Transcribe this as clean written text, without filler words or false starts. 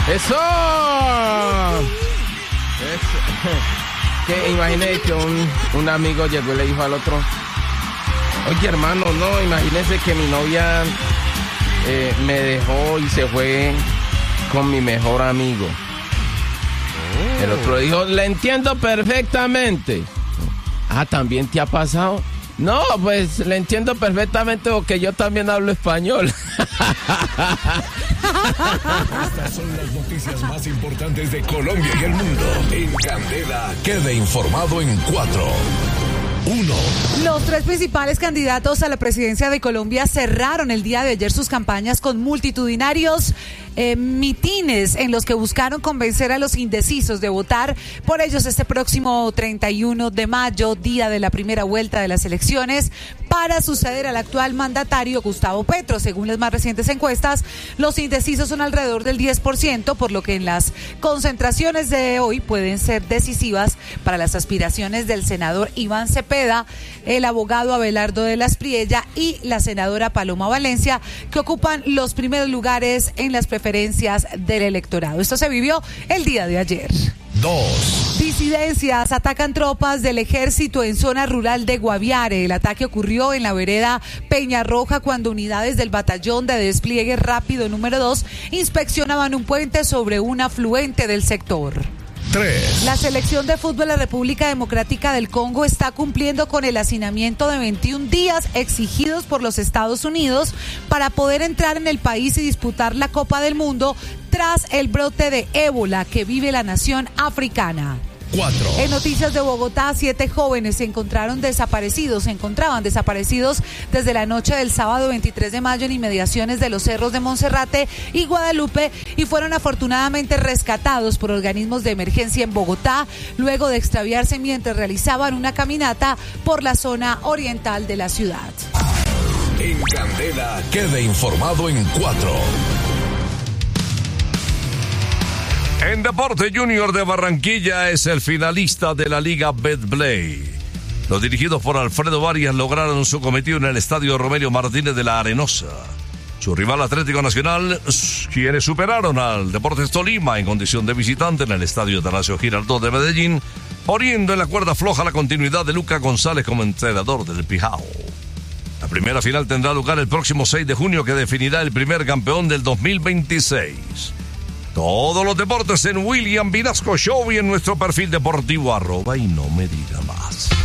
¡Eso! Que imagínese que un amigo llegó y le dijo al otro: oye, hermano, no, imagínese que mi novia me dejó y se fue con mi mejor amigo. El otro dijo: le entiendo perfectamente. Ah, ¿también te ha pasado? No, pues le entiendo perfectamente porque yo también hablo español. Estas son las noticias más importantes de Colombia y el mundo. En Candela, quede informado en 4. 1. Los 3 principales candidatos a la presidencia de Colombia cerraron el día de ayer sus campañas con multitudinarios mitines en los que buscaron convencer a los indecisos de votar por ellos este próximo 31 de mayo, día de la primera vuelta de las elecciones, para suceder al actual mandatario Gustavo Petro. Según las más recientes encuestas, los indecisos son alrededor del 10%, por lo que en las concentraciones de hoy pueden ser decisivas para las aspiraciones del senador Iván Cepeda, el abogado Abelardo de la Espriella y la senadora Paloma Valencia, que ocupan los primeros lugares en las preferencias del electorado. Esto se vivió el día de ayer. 2. Disidencias atacan tropas del ejército en zona rural de Guaviare. El ataque ocurrió en la vereda Peñarroja cuando unidades del batallón de despliegue rápido número 2 inspeccionaban un puente sobre un afluente del sector. 3. La selección de fútbol de la República Democrática del Congo está cumpliendo con el hacinamiento de 21 días exigidos por los Estados Unidos para poder entrar en el país y disputar la Copa del Mundo tras el brote de ébola que vive la nación africana. 4. En noticias de Bogotá, 7 jóvenes se encontraban desaparecidos desde la noche del sábado 23 de mayo en inmediaciones de los cerros de Monserrate y Guadalupe y fueron afortunadamente rescatados por organismos de emergencia en Bogotá luego de extraviarse mientras realizaban una caminata por la zona oriental de la ciudad. En Candela, quede informado en 4. En Deporte, Junior de Barranquilla es el finalista de la Liga Betplay. Los dirigidos por Alfredo Varias lograron su cometido en el estadio Romelio Martínez de la Arenosa. Su rival Atlético Nacional, quienes superaron al Deportes Tolima en condición de visitante en el estadio Atanasio Girardot de Medellín, poniendo en la cuerda floja la continuidad de Luca González como entrenador del Pijao. La primera final tendrá lugar el próximo 6 de junio, que definirá el primer campeón del 2026. Todos los deportes en William Vinasco Show y en nuestro perfil deportivo @ y no me diga más.